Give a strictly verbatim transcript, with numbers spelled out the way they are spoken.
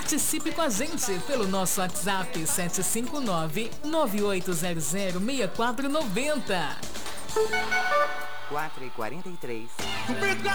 Participe com a gente pelo nosso WhatsApp sete cinco nove, nove oito zero zero, seis quatro nove zero. quatro e quarenta e três.